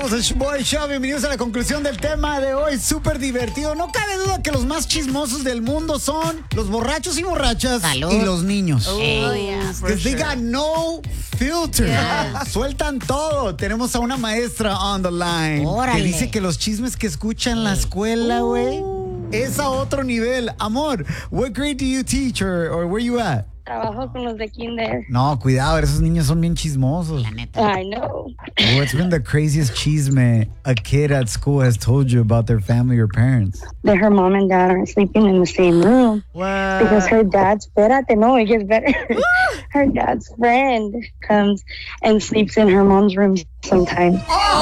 Somos el Boy Show. Bienvenidos a la conclusión del tema de hoy. Súper divertido. No cabe duda que los más chismosos del mundo son los borrachos y borrachas. Salud. Y los niños. Oh, yeah. Because they got no filter. Yes. Sueltan todo. Tenemos a una maestra on the line. Órale. Que dice que los chismes que escucha en la escuela, güey, es a otro nivel. Amor, what grade do you teach or where you at? Trabajo con los de kinder. No, cuidado, esos niños son bien chismosos. La neta. I know. What's been the craziest chisme a kid at school has told you about their family or parents? That her mom and dad aren't sleeping in the same room. What? Because her dad's, espérate, no, it gets better. Her dad's friend comes and sleeps in her mom's room sometimes.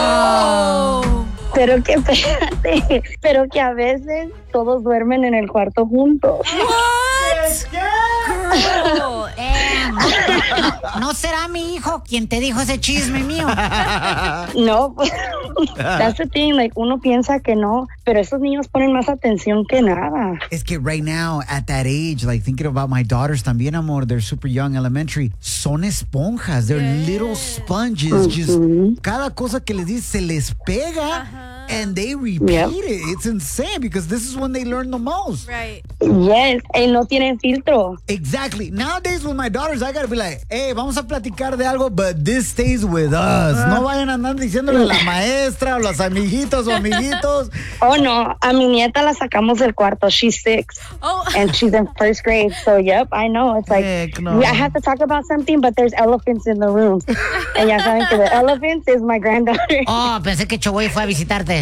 Pero que, espérate, pero que a veces todos duermen en el cuarto juntos. Girl, ¿no será mi hijo quien te dijo ese chisme mío? No, pues, that's the thing, like, uno piensa que no, pero esos niños ponen más atención que nada. Es que right now, at that age, like thinking about my daughters también, amor, they're super young, elementary, son esponjas, they're little sponges, just cada cosa que les dices se les pega. And they repeat it. It's insane because this is when they learn the most. Right. Yes, y no tienen filtro. Exactly. Nowadays with my daughters, I gotta be like, hey, vamos a platicar de algo, but this stays with us. No vayan a andar diciéndole a la maestra o los amiguitos o amiguitos. Oh, no, a mi nieta la sacamos del cuarto. She's 6. Oh. And she's in first grade. So, yep, I know. It's like, Heck no. I have to talk about something, but there's elephants in the room. And ya saben que the elephants is my granddaughter. Oh, pensé que Choboy fue a visitarte.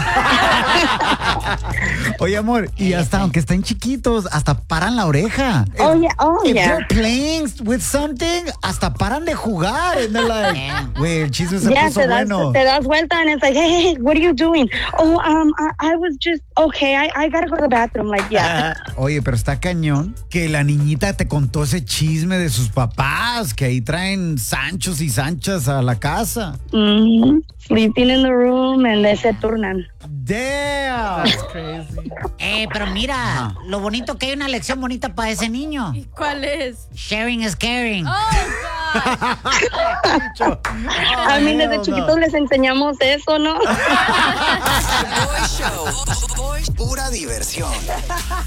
Oye, amor, y hasta aunque estén chiquitos, hasta paran la oreja. Oh, yeah. Oh, If yeah. they're playing with something, hasta paran de jugar. And they're like, güey, el chisme se Yeah, puso te das, bueno. te das vuelta and it's like, hey, what are you doing? Oh, I was just, okay, I gotta go to the bathroom. Like, yeah. Oye, pero está cañón que la niñita te contó ese chisme de sus papás, que ahí traen Sanchos y Sanchas a la casa. Sleeping in the room and they se turnan. Damn. Pero mira, lo bonito que hay una lección bonita para ese niño. ¿Y cuál es? Sharing is caring. Oh, God. A mí desde chiquitos les enseñamos eso, ¿no? Boy Show. Pura diversión.